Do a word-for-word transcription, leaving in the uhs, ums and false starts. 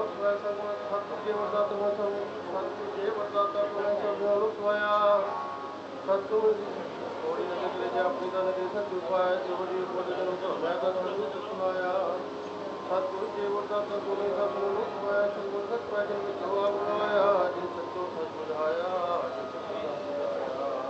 ਲੋਕ ਸੰਗਤ ਸਤਿ ਜੀ ਵਰਦਾਤ ਮੈਂ ਸਤਿ ਜੀ ਵਰਦਾਤਾ ਮੈਂ ਸਭ ਲੋਕ ਹੋਇਆ ਸਤਿਗੁਰੂ ਜੀ ਥੋੜੀ ਨਜ਼ਰ ਲੈ ਜਾ ਆਪਣੀ ਦਾ ਨਦੇ ਸਤਿ ਪਾਇਆ ਜੋ ਜੀ ਬੋਲੇ ਨੂੰ ਤਾਂ ਮੈਂ ਤਾਂ ਤੁਹਾਨੂੰ ਸੁਣਾਇਆ ਸਤਿਗੁਰੂ ਜੀ ਵਰਦਾਤਾ ਮੈਂ ਸਭ ਲੋਕ ਹੋਇਆ ਸੰਗਤ ਸਤਿ ਪਾਇਆ ਵਿੱਚ ਹੋਆ ਬਣਾਇਆ ਜੀ ਸਤਿਗੁਰੂ ਸਤਿ ਬੁਝਾਇਆ